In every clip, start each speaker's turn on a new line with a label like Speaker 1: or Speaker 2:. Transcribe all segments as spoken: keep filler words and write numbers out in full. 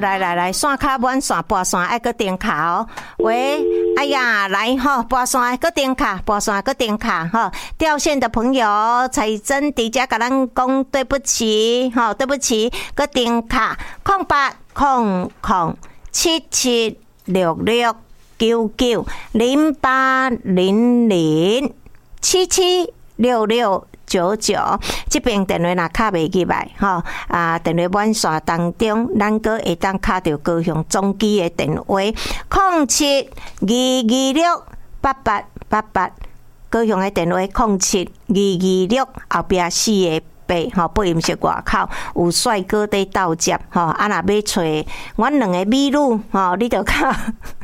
Speaker 1: 来来来，线卡满线拨线爱搁点卡哦。喂，哎呀，来吼，拨线搁点卡，拨线搁点卡哈。掉线的朋友，彩珍迪家甲咱讲对不起，吼，对不起，搁点卡，空八空空七七六六九九零八零零七七六六。九九，这边电话若卡袂入来，吼啊！电话满线当中，咱阁会当卡到高雄总机的电话，零七二二六八八八八，高雄的电话零七二二六后壁四个八，吼，播音室外口有帅哥在斗接，吼，啊若要找阮两个美女，吼，你着卡。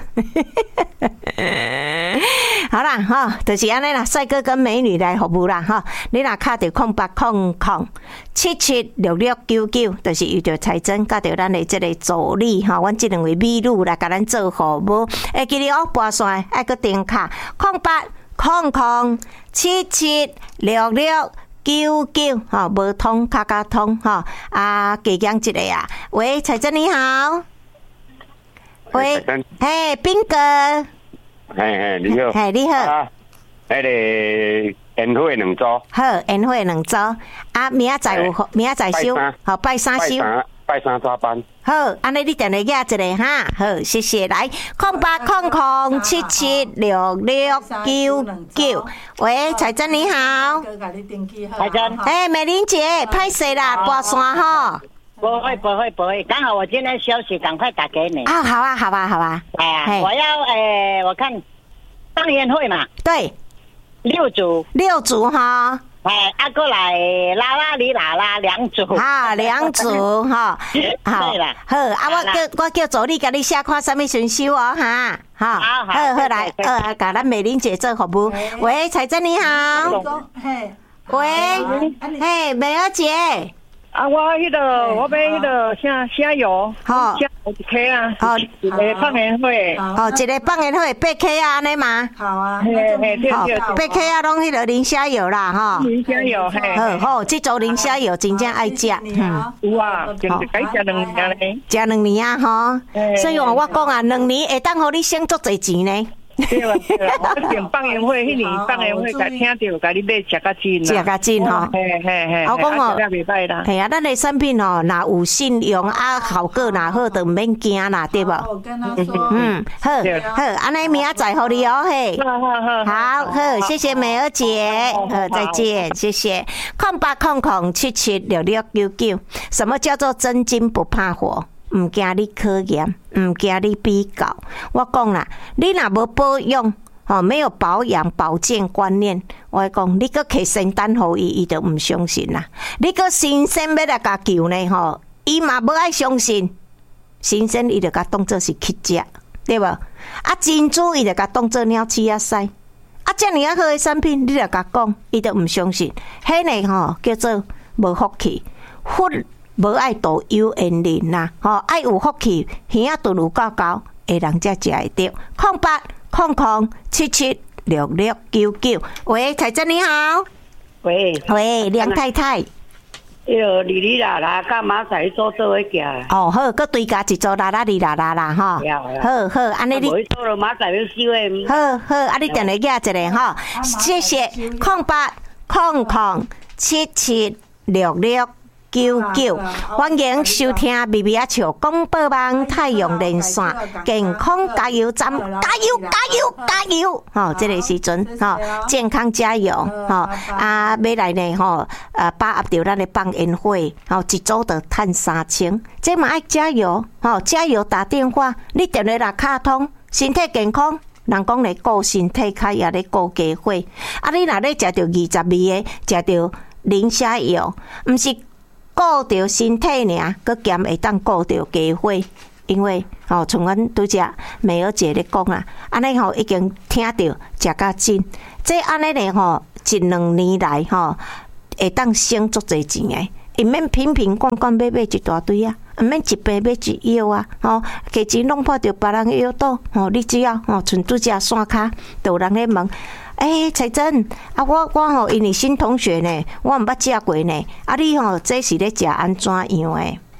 Speaker 1: 好啦，哈，就是安尼啦，帅哥跟美女来服务啦，哈。你若卡着空八空空七七六六九九，就是遇到彩珍，甲着咱的这个助理哈，阮这两位美女来甲咱做服务。会记得哦，拨线爱个电卡空八空空七七六六九九，哈，无通卡卡通哈，啊，加讲一个啊，喂，彩珍你好。喂，嘿，斌哥，
Speaker 2: 嘿嘿，你好，
Speaker 1: 嘿，你好，
Speaker 2: 啊，迄个宴会两组，
Speaker 1: 好，宴会两组，啊，明仔载有，明仔载收，好，拜三收，
Speaker 2: 拜三早班，
Speaker 1: 好，安尼你电话寄一个哈，好，谢谢，来，空八空空七七六六九九，喂，彩珍你好，
Speaker 3: 彩珍，
Speaker 1: 哎，美玲姐，歹势啦，拨线吼。
Speaker 3: 不会不会不会，刚好我今天休息，赶快打给你。
Speaker 1: 啊，好啊好啊好啊！
Speaker 3: 哎呀，我要诶、呃，我看放宴会嘛，
Speaker 1: 对，
Speaker 3: 六组，
Speaker 1: 六组哈。
Speaker 3: 哎，啊过来啦啦哩啦啦两组，
Speaker 1: 啊两组哈，
Speaker 3: 好，对啦，
Speaker 1: 好啊，我叫我叫助理甲你写看什么选修哦哈，好，好好好来，呃，甲咱美玲姐做服务。喂，彩珍你好，
Speaker 4: 嘿，
Speaker 1: 喂，嘿，美儿姐。
Speaker 4: 啊，我迄个，我要迄个啥啥油，
Speaker 1: 好，
Speaker 4: 加一 K 啊，
Speaker 1: 好，
Speaker 4: 诶，放宴会，
Speaker 1: 哦，一个放宴会八 K 啊，安尼嘛，
Speaker 4: 好啊，嘿嘿，对对，
Speaker 1: 八 K 啊，拢迄个磷虾油啦，哈，
Speaker 4: 磷虾油，嘿，
Speaker 1: 好好，这组磷虾油真正爱食，
Speaker 4: 嗯，有啊，就该食两年嘞，
Speaker 1: 食两年啊，吼，所以我讲啊，两年会当互你省足侪钱呢。
Speaker 4: 对啦对啦，我订放宴会，迄年放宴会，甲听到，甲你买食较真
Speaker 1: 啦，食较真吼。
Speaker 4: 嘿嘿嘿，
Speaker 1: 我讲哦，
Speaker 4: 袂歹啦。
Speaker 1: 系啊，咱的产品哦，若有信用啊，效果若好，就毋免惊啦，对无？嗯，好，好，安尼明仔载互你哦，嘿。
Speaker 4: 好好
Speaker 1: 好，好，谢谢美儿姐，好，再见，谢谢。空八空空七七六六九九，什么叫做真金不怕火？唔惊你考验，唔惊你比较。我讲啦，你若无保养，哦，没有保养保健观念，我讲你个摕仙丹互伊，伊就唔相信啦。你个新鲜要来甲求呢，吼，伊嘛无爱相信。新鲜伊就甲当做是乞食，对无？啊，珍珠伊就甲当做鸟鼠仔屎。啊，遮尔啊好的产品，你就甲讲，伊就唔相信。迄个吼叫做无福气，福。无爱度有缘人呐，吼爱有福气，耳仔顿有够高，的人才食会着。空八空空七七六六九九，喂，彩珍你好，
Speaker 4: 喂
Speaker 1: 喂，梁太太，
Speaker 4: 迄个哩哩啦啦，甲马仔做做伙行。
Speaker 1: 哦好，搁追加一组啦啦哩啦啦啦吼，好好，安尼你，
Speaker 4: 无做了马仔要收诶。
Speaker 1: 好好，啊你电话寄一个吼，谢谢，空八空空七七六六。九九，欢迎收听咪咪啊笑广播网太阳连线健康加油站，加油加油加油！吼，这个时阵吼，健康加油吼啊！要来呢吼，呃，把握到咱的放烟火，吼，一组就赚三千，这嘛爱加油吼，加油打电话，你电话若卡通，身体健康。人讲咧顾身体，较也咧顾家伙。啊，你若咧食着二十味的，食着磷虾油，毋是。顾着身体尔，佮兼会当顾着家伙，因为吼，像阮拄只美儿姐咧讲啊，安尼吼已经听着食较真，这安尼咧吼一两年来吼会当省足侪钱诶，伊免瓶瓶罐罐买买一大堆啊，毋免一瓶买一药啊，吼价钱弄破着别人药倒，吼你只要吼剩拄只线卡，就有人咧问。诶，彩珍，啊，我我吼，因为新同学呢，我毋捌食过呢。啊，你吼，这是咧食安怎样诶？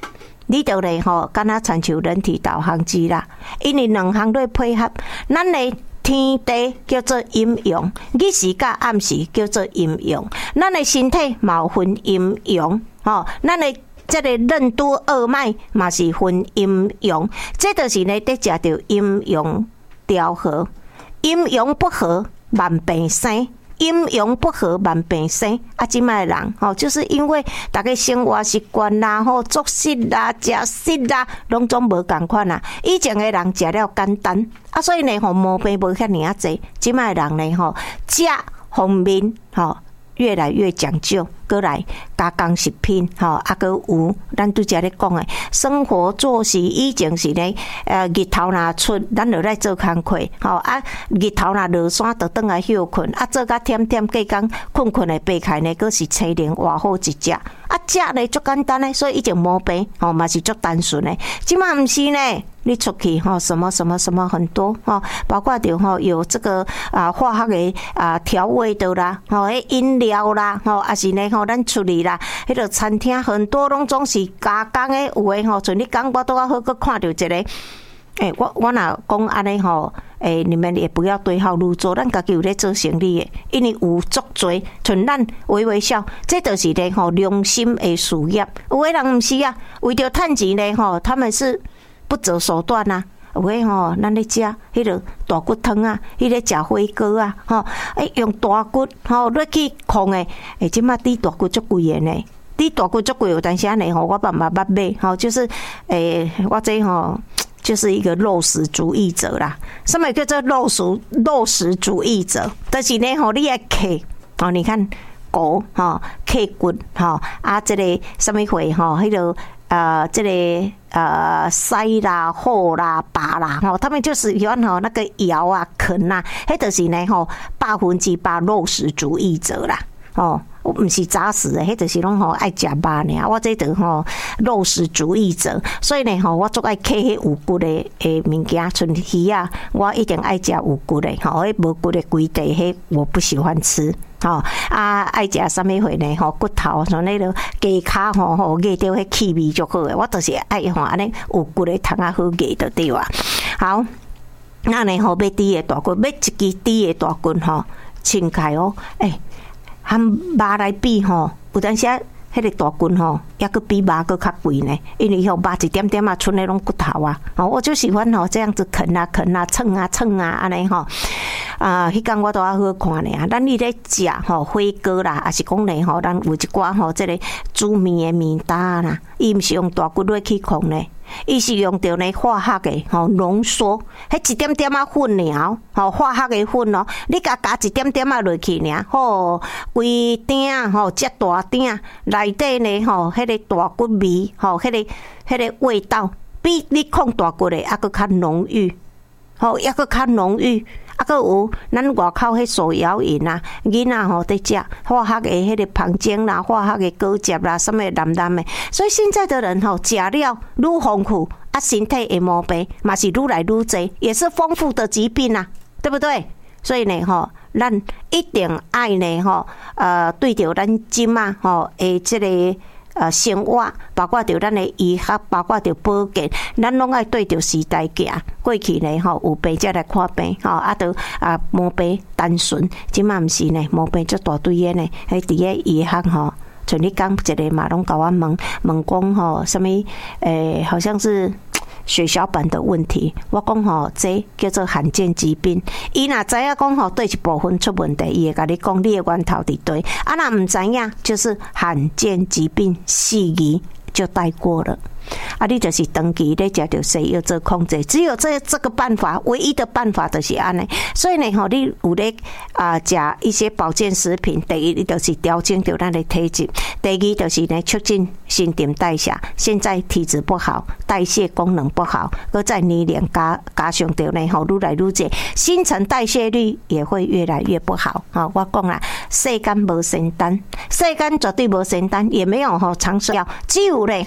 Speaker 1: 你就咧吼，敢若亲像人体导航机啦，因为两项在配合，咱的天地叫做阴阳，日时甲暗时叫做阴阳，咱的身体嘛分阴阳，吼，咱的这个任督二脉嘛是分阴阳，这就是呢得食到阴阳调和，阴阳不和万病生。阴阳不和万病生啊！即卖人吼，就是因为大家生活习惯啦、吼作息啦、食食啦，拢总无共款啦。以前的人食了简单啊，所以呢吼毛病无遐尔啊济。即卖人呢吼食方面吼越来越讲究，过来加工食品吼，啊个有咱拄则咧讲的生活作息，以前是呢，呃日头若出，咱就来做工课，吼啊日头若落山，就倒来休困，啊做甲忝忝，过工困困的爬开呢，佫是青灵活好一只，啊食呢足简单的，所以以前毛病吼嘛是足单纯的，即马毋是呢。你出去吼，什么什么什么很多吼，包括着吼有这个啊化学的啊调味的啦，吼迄饮料啦，吼啊是呢吼咱处理啦，迄个餐厅很多拢总是加工的，有诶吼，像你讲我拄啊好，佫看到一个，诶、欸，我我若讲安尼吼，诶、欸，你们也不要对号入座，咱家己有咧做生意的，因为有足多，像咱微微笑，这就是咧吼良心的事业，有诶人毋是啊，为着趁钱咧吼，他们是。不择手段啊！有诶吼，咱咧食迄个大骨汤啊，迄个食火锅啊，吼，哎用大骨吼落去控诶，诶，即马猪大骨足贵诶呢，猪大骨足贵，有当时安尼吼，我爸妈捌买，吼，就是诶，我这吼就是一个肉食主义者啦。什么叫做肉食肉食主义者？就是呢吼，你要克哦，你看骨吼，克骨吼，啊，这个什么会吼，迄个。呃，这个呃，腮啦、后啦、疤啦，吼，他们就喜欢吼那个咬啊、啃啊，迄就是呢吼百分之百肉食主义者啦，哦，毋是杂食的，迄就是拢吼爱食肉尔，我这就吼肉食主义者，所以呢吼，我足爱吃迄有骨的诶物件，像鱼啊，我一定爱食有骨的，吼，迄无骨的规地迄我不喜欢吃。吼啊，爱食啥物货呢？吼，骨头像那个鸡骹吼吼，夹到迄气味就好诶。我就是爱吼安尼有骨的汤啊，好夹就对啊。好，那呢吼要猪的大骨，要一支猪的大骨吼，清开哦。诶、欸，含肉来比吼，有当时迄个大骨吼，抑佫比肉佫较贵呢。因为吼肉一点点啊，剩那种骨头啊。哦，我就喜欢吼这样子啃啊啃啊，蹭啊蹭啊安尼吼。啊，迄工我都还好看呢。咱你咧食吼火锅啦，还是讲咧吼，咱有一寡吼，即个煮面的面搭啦，伊毋是用大骨落去控呢，伊是用着呢化学的吼浓缩，迄一点点啊粉尔，吼化学的粉咯，你甲加一点点啊落去尔，吼规鼎吼遮大鼎内底呢吼，迄个大骨味吼，迄个迄个味道比你控大骨的还佫较浓郁，吼抑佫较浓郁。啊，佮有咱外口迄手摇饮啊，囡仔吼在食化学的迄个芳精啦，化学的果汁啦，什么蓝蓝的，所以现在的人吼食了愈丰富，啊，身体的毛病嘛是愈来愈多，也是丰富的疾病啊，对不对？所以呢吼，咱一定爱呢吼，呃，对着咱即马吼诶，即个。呃，生活包括着咱的医学，包括着保健，咱拢爱对着时代行。过去呢，吼有病才来看病，吼啊，着啊毛病单纯，即马毋是呢，毛病足大堆的呢。喺伫个医学吼，像你讲一个嘛，拢甲我问问讲吼，什么诶，好像是。血小板的问题，我讲吼，这叫做罕见疾病。伊若知影讲吼，对一部分出问题，伊会甲你讲你的源头伫对。啊，若毋知影，就是罕见疾病四字就带过了。啊，你就是长期咧食着西药做控制，只有这这个办法，唯一的办法就是安尼。所以呢，吼，你有咧啊食一些保健食品，第一就是调整着咱的体质，第二就是呢促进新陈代谢。现在体质不好，代谢功能不好，而在年龄加加上着呢，吼愈来愈济，新陈代谢率也会越来越不好。啊，我讲啦，世间无仙丹，世间绝对无仙丹，也没有吼长寿药，只有咧。